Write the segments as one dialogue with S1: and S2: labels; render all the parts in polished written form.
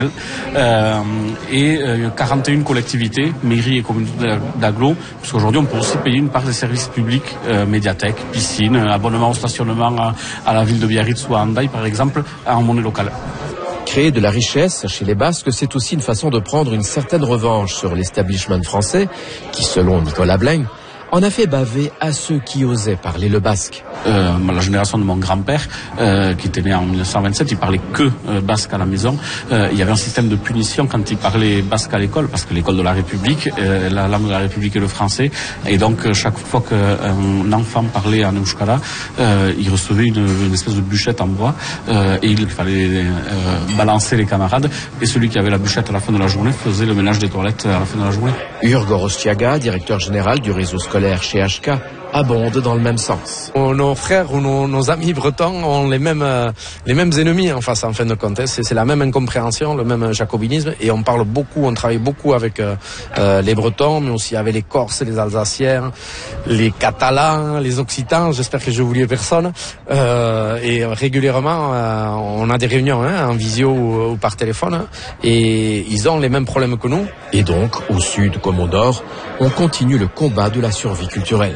S1: et 41 collectivités, mairies et communautés d'agglo, puisqu'aujourd'hui on peut aussi payer une part des services publics, médiathèque, piscine, abonnement au stationnement à la ville de Biarritz ou à Hendaye par exemple, en monnaie locale.
S2: Créer de la richesse chez les Basques, c'est aussi une façon de prendre une certaine revanche sur l'establishment français qui, selon Nicolas Blaine, en a fait baver à ceux qui osaient parler le basque.
S1: La génération de mon grand-père, qui était né en 1927, il parlait que basque à la maison. Il y avait un système de punition quand il parlait basque à l'école, parce que l'école de la République, la langue de la République est le français. Et donc, chaque fois qu'un enfant parlait en euskara, il recevait une espèce de bûchette en bois, et il fallait balancer les camarades. Et celui qui avait la bûchette à la fin de la journée faisait le ménage des toilettes à la fin de la journée.
S2: Hugues Gorostiaga, directeur général du réseau scolaire chez HK, abonde dans le même sens.
S3: Nos frères ou nos amis bretons ont les mêmes ennemis en face, en fin de compte. C'est la même incompréhension, le même jacobinisme, et on travaille beaucoup avec les Bretons, mais aussi avec les Corses, les Alsaciens, les Catalans, les Occitans. J'espère que je n'oublie personne. Et régulièrement, on a des réunions en visio ou par téléphone, et ils ont les mêmes problèmes que nous.
S2: Et donc, au sud comme au nord, on continue le combat de la survie culturelle.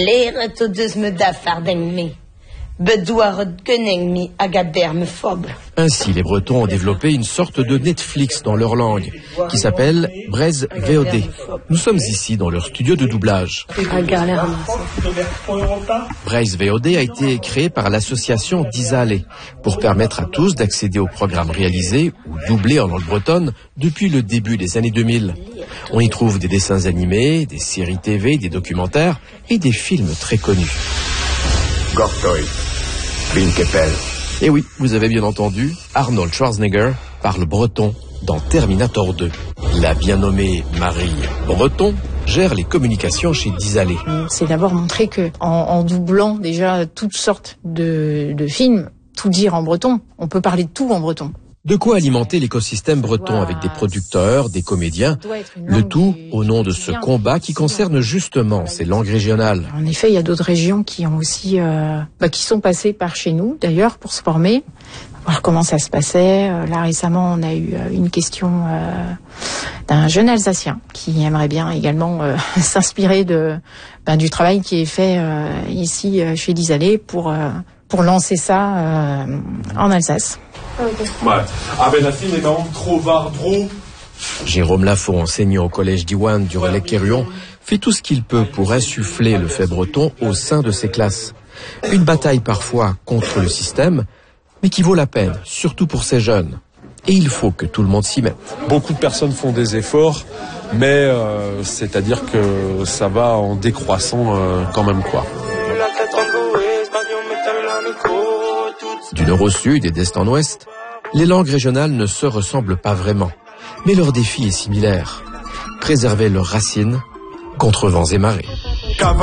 S2: Ainsi, les Bretons ont développé une sorte de Netflix dans leur langue, qui s'appelle Braise VOD. Nous sommes ici dans leur studio de doublage. Braise VOD a été créé par l'association d'Isale, pour permettre à tous d'accéder aux programmes réalisés ou doublés en langue bretonne depuis le début des années 2000. On y trouve des dessins animés, des séries TV, des documentaires et des films très connus. Et oui, vous avez bien entendu, Arnold Schwarzenegger parle breton dans Terminator 2. La bien nommée Marie Breton gère les communications chez Disale.
S4: C'est d'abord montrer que en doublant déjà toutes sortes de films, tout dire en breton, on peut parler de tout en breton.
S2: De quoi alimenter l'écosystème breton avec des producteurs, des comédiens, le tout au nom de ce combat qui concerne justement ces langues régionales.
S4: En effet, il y a d'autres régions qui ont aussi, qui sont passées par chez nous d'ailleurs pour se former, voir comment ça se passait. Là récemment, on a eu une question d'un jeune Alsacien qui aimerait bien également s'inspirer du travail qui est fait ici chez Disale pour lancer ça en Alsace.
S2: Jérôme Lafont, enseignant au collège d'Iwan du Relais-Quéruon, fait tout ce qu'il peut pour insuffler le fait breton au sein de ses classes. Une bataille parfois contre le système, mais qui vaut la peine, surtout pour ces jeunes. Et il faut que tout le monde s'y mette.
S5: Beaucoup de personnes font des efforts, mais c'est-à-dire que ça va en décroissant quand même quoi.
S2: Du nord au sud et d'est en ouest, les langues régionales ne se ressemblent pas vraiment. Mais leur défi est similaire. Préserver leurs racines contre vents et marées.